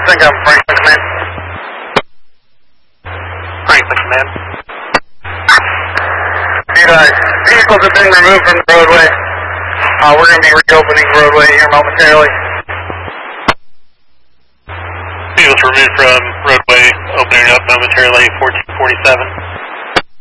think I'm Franklin Command. Franklin Command. Vehicles have been removed from the roadway. We're going to be reopening the roadway here momentarily. Vehicles removed from roadway, opening up momentarily, 1447.